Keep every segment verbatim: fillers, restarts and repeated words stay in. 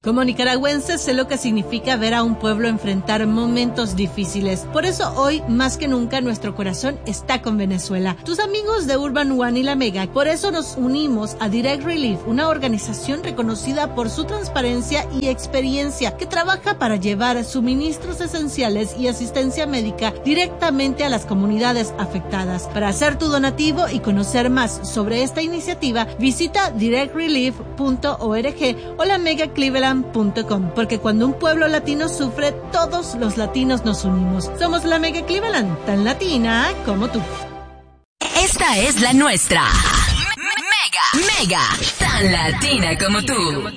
Como nicaragüense sé lo que significa ver a un pueblo enfrentar momentos difíciles. Por eso hoy, más que nunca, nuestro corazón está con Venezuela. Tus amigos de Urban One y La Mega. Por eso nos unimos a Direct Relief, una organización reconocida por su transparencia y experiencia que trabaja para llevar suministros esenciales y asistencia médica directamente a las comunidades afectadas. Para hacer tu donativo y conocer más sobre esta iniciativa, visita direct relief punto org o la mega cleveland punto com, porque cuando un pueblo latino sufre, todos los latinos nos unimos. Somos la Mega Cleveland, tan latina como tú. Esta es la nuestra. Mega, mega, tan latina como tú.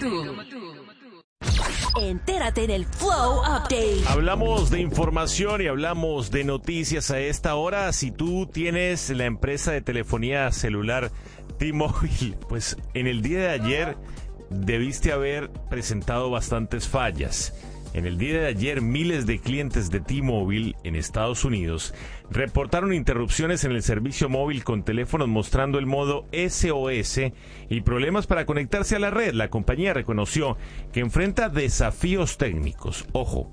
Entérate en el Flow Update. Hablamos de información y hablamos de noticias a esta hora. Si tú tienes la empresa de telefonía celular T-Mobile, pues en el día de ayer debiste haber presentado bastantes fallas. En el día de ayer, miles de clientes de T-Mobile en Estados Unidos reportaron interrupciones en el servicio móvil con teléfonos mostrando el modo S O S y problemas para conectarse a la red. La compañía reconoció que enfrenta desafíos técnicos. Ojo,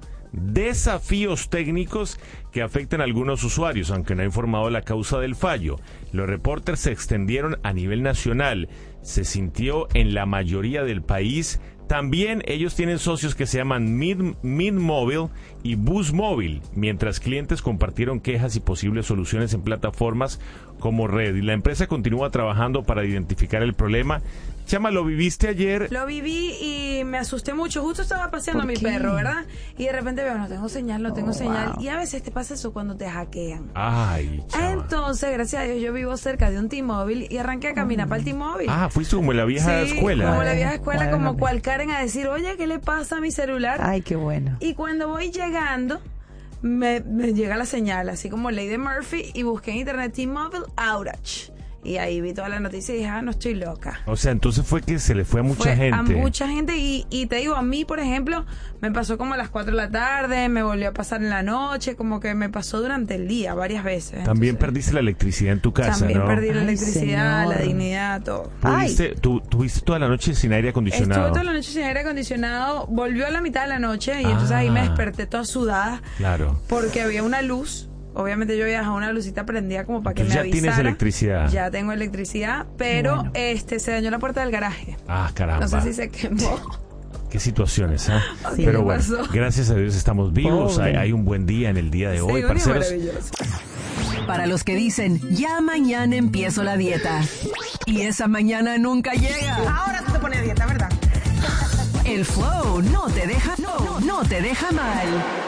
desafíos técnicos que afectan a algunos usuarios, aunque no ha informado la causa del fallo. Los reportes se extendieron a nivel nacional. Se sintió en la mayoría del país. También ellos tienen socios que se llaman Mid, Mid Mobile y Boost Mobile, mientras clientes compartieron quejas y posibles soluciones en plataformas como Red. Y la empresa continúa trabajando para identificar el problema. Chama, ¿lo viviste ayer? Lo viví y me asusté mucho. Justo estaba paseando a mi perro, ¿verdad? Y de repente veo, no tengo señal, no tengo oh, señal. Wow. Y a veces te pasa eso cuando te hackean. Ay, chama. Entonces, gracias a Dios, yo vivo cerca de un T-Mobile y arranqué a caminar mm. para el T-Mobile. Ah, fuiste como en la vieja sí, escuela. como la vieja escuela, bueno, como cual Karen a decir, oye, ¿qué le pasa a mi celular? Ay, qué bueno. Y cuando voy llegando, me, me llega la señal, así como Lady Murphy, y busqué en internet T-Mobile outage. Y ahí vi toda la noticia y dije, ah, no estoy loca. O sea, entonces fue que se le fue a mucha fue gente. A mucha gente y, y te digo, a mí, por ejemplo, me pasó como a las cuatro de la tarde, me volvió a pasar en la noche, como que me pasó durante el día varias veces. También Entonces, perdiste la electricidad en tu casa, también ¿no? perdí la Ay, electricidad, señor. la dignidad, todo. ¿Tuviste, tu, ¿Tuviste toda la noche sin aire acondicionado? Estuve toda la noche sin aire acondicionado, volvió a la mitad de la noche y ah, entonces ahí me desperté toda sudada. Claro. Porque había una luz. Obviamente yo había dejado una lucita prendida como para que Entonces me ya avisara. tienes electricidad. Ya tengo electricidad, pero bueno. este se dañó la puerta del garaje. Ah, caramba. No sé si se quemó. Qué situaciones, ¿eh? Sí, pero me bueno, pasó. gracias a Dios estamos vivos. Hay, Pobre. hay un buen día en el día de Sí, hoy, un día parceros. maravilloso. Para los que dicen, ya mañana empiezo la dieta. Y esa mañana nunca llega. Ahora tú te pones a dieta, ¿verdad? El Flow no te deja, no, no te deja mal.